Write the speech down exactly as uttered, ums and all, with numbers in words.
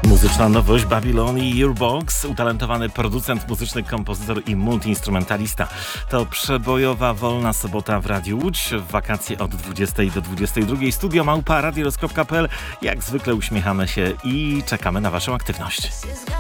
Muzyczna nowość Babylon i Earbox, utalentowany producent muzyczny, kompozytor i multiinstrumentalista. To przebojowa wolna sobota w Radiu Łódź. W wakacje od dwudziestej do dwudziestej drugiej. Studio małpa radiorys kropka p l. Jak zwykle uśmiechamy się i czekamy na waszą aktywność.